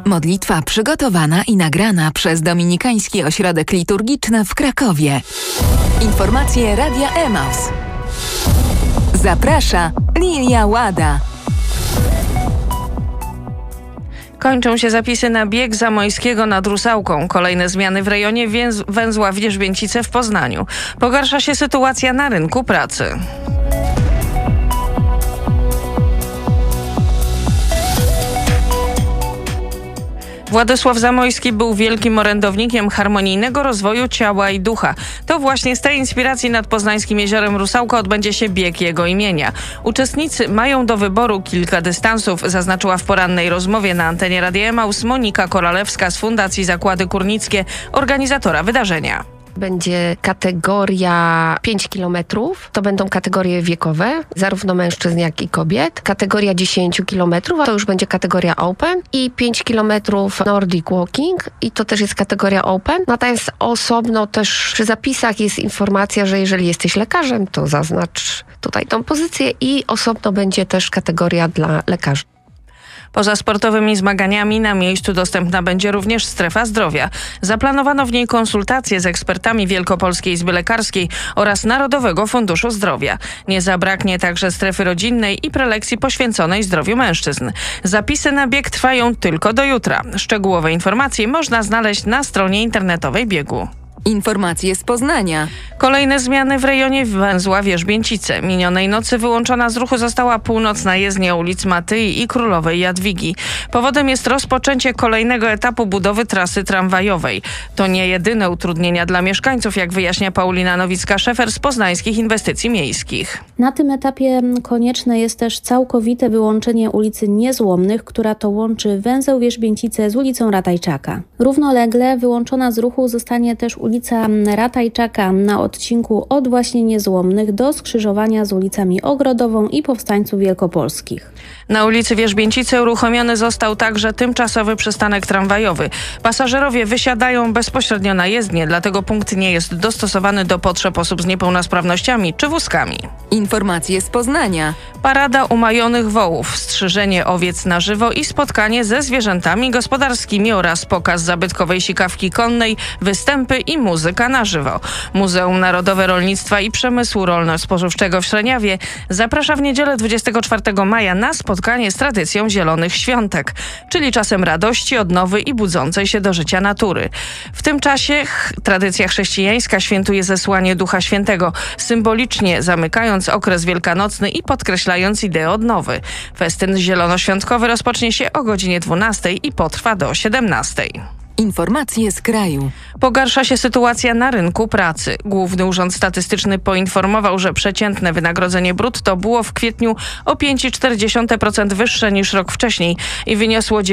Modlitwa przygotowana i nagrana przez Dominikański Ośrodek Liturgiczny w Krakowie. Informacje Radia Emaus. Zaprasza Lilia Łada. Kończą się zapisy na bieg Zamojskiego nad Rusałką. Kolejne zmiany w rejonie węzła Wierzbięcice w Poznaniu. Pogarsza się sytuacja na rynku pracy. Władysław Zamojski był wielkim orędownikiem harmonijnego rozwoju ciała i ducha. To właśnie z tej inspiracji nad poznańskim jeziorem Rusałka odbędzie się bieg jego imienia. Uczestnicy mają do wyboru kilka dystansów, zaznaczyła w porannej rozmowie na antenie Radia Emaus Monika Koralewska z Fundacji Zakłady Górnickie, organizatora wydarzenia. Będzie kategoria 5 km, to będą kategorie wiekowe, zarówno mężczyzn, jak i kobiet. Kategoria 10 km, a to już będzie kategoria Open i 5 km Nordic Walking i to też jest kategoria Open. Natomiast osobno też przy zapisach jest informacja, że jeżeli jesteś lekarzem, to zaznacz tutaj tą pozycję i osobno będzie też kategoria dla lekarzy. Poza sportowymi zmaganiami na miejscu dostępna będzie również strefa zdrowia. Zaplanowano w niej konsultacje z ekspertami Wielkopolskiej Izby Lekarskiej oraz Narodowego Funduszu Zdrowia. Nie zabraknie także strefy rodzinnej i prelekcji poświęconej zdrowiu mężczyzn. Zapisy na bieg trwają tylko do jutra. Szczegółowe informacje można znaleźć na stronie internetowej biegu. Informacje z Poznania. Kolejne zmiany w rejonie węzła Wierzbięcice. Minionej nocy wyłączona z ruchu została północna jezdnia ulic Matyi i Królowej Jadwigi. Powodem jest rozpoczęcie kolejnego etapu budowy trasy tramwajowej. To nie jedyne utrudnienia dla mieszkańców, jak wyjaśnia Paulina Nowicka-Szefer z Poznańskich Inwestycji Miejskich. Na tym etapie konieczne jest też całkowite wyłączenie ulicy Niezłomnych, która to łączy węzeł Wierzbięcice z ulicą Ratajczaka. Równolegle wyłączona z ruchu zostanie też ulica Ratajczaka na odcinku od właśnie Niezłomnych do skrzyżowania z ulicami Ogrodową i Powstańców Wielkopolskich. Na ulicy Wierzbięcice uruchomiony został także tymczasowy przystanek tramwajowy. Pasażerowie wysiadają bezpośrednio na jezdnię, dlatego punkt nie jest dostosowany do potrzeb osób z niepełnosprawnościami czy wózkami. Informacje z Poznania. Parada umajonych wołów, strzyżenie owiec na żywo i spotkanie ze zwierzętami gospodarskimi oraz pokaz zabytkowej sikawki konnej, występy i muzyka na żywo. Muzeum Narodowe Rolnictwa i Przemysłu Rolno-Spożywczego w Śreniawie zaprasza w niedzielę 24 maja na spotkanie z tradycją Zielonych Świątek, czyli czasem radości, odnowy i budzącej się do życia natury. W tym czasie tradycja chrześcijańska świętuje zesłanie Ducha Świętego, symbolicznie zamykając okres wielkanocny i podkreślając ideę odnowy. Festyn zielonoświątkowy rozpocznie się o godzinie 12 i potrwa do 17. Informacje z kraju. Pogarsza się sytuacja na rynku pracy. Główny Urząd Statystyczny poinformował, że przeciętne wynagrodzenie brutto było w kwietniu o 5,4% wyższe niż rok wcześniej i wyniosło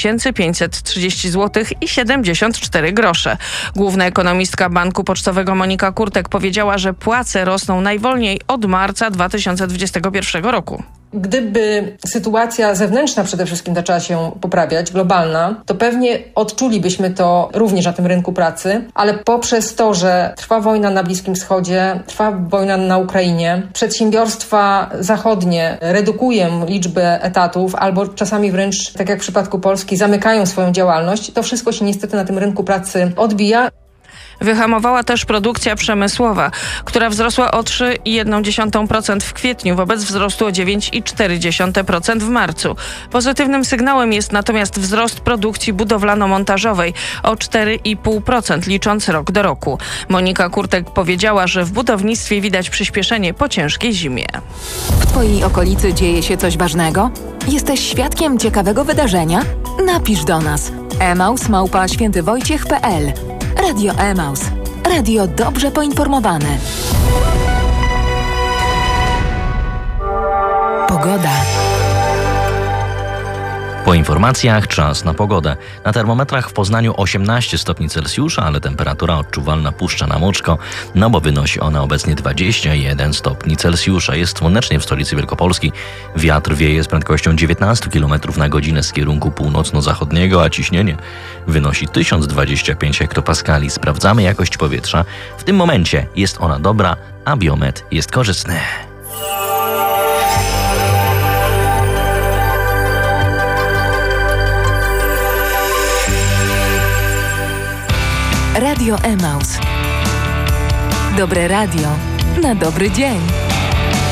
9530 zł i 74 grosze. Główna ekonomistka Banku Pocztowego Monika Kurtek powiedziała, że płace rosną najwolniej od marca 2021 roku. Gdyby sytuacja zewnętrzna przede wszystkim zaczęła się poprawiać, globalna, to pewnie odczulibyśmy to również na tym rynku pracy, ale poprzez to, że trwa wojna na Bliskim Wschodzie, trwa wojna na Ukrainie, przedsiębiorstwa zachodnie redukują liczbę etatów albo czasami wręcz, tak jak w przypadku Polski, zamykają swoją działalność, to wszystko się niestety na tym rynku pracy odbija. Wyhamowała też produkcja przemysłowa, która wzrosła o 3,1% w kwietniu wobec wzrostu o 9,4% w marcu. Pozytywnym sygnałem jest natomiast wzrost produkcji budowlano-montażowej o 4,5% licząc rok do roku. Monika Kurtek powiedziała, że w budownictwie widać przyspieszenie po ciężkiej zimie. W Twojej okolicy dzieje się coś ważnego? Jesteś świadkiem ciekawego wydarzenia? Napisz do nas. emaus@świętywojciech.pl. Radio Emaus. Radio dobrze poinformowane. Pogoda. Po informacjach czas na pogodę. Na termometrach w Poznaniu 18 stopni Celsjusza, ale temperatura odczuwalna puszcza nam oczko, no bo wynosi ona obecnie 21 stopni Celsjusza. Jest słonecznie w stolicy Wielkopolski. Wiatr wieje z prędkością 19 km na godzinę z kierunku północno-zachodniego, a ciśnienie wynosi 1025 hektopaskali. Sprawdzamy jakość powietrza. W tym momencie jest ona dobra, a biometr jest korzystny. Radio Emaus. Dobre radio na dobry dzień.